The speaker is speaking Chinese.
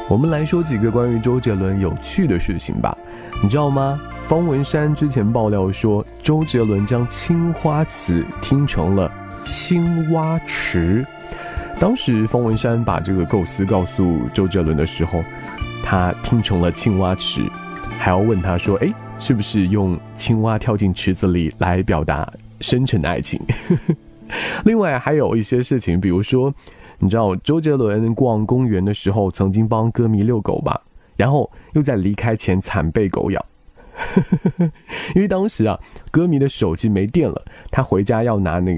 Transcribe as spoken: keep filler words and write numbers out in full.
我们来说几个关于周杰伦有趣的事情吧。你知道吗？方文山之前爆料说，周杰伦将青花瓷听成了青蛙池。当时方文山把这个构思告诉周杰伦的时候，他听成了青蛙池，还要问他说，诶，是不是用青蛙跳进池子里来表达深沉的爱情？另外还有一些事情，比如说你知道周杰伦逛公园的时候曾经帮歌迷遛狗吧，然后又在离开前惨被狗咬。因为当时啊歌迷的手机没电了，他回家要拿那个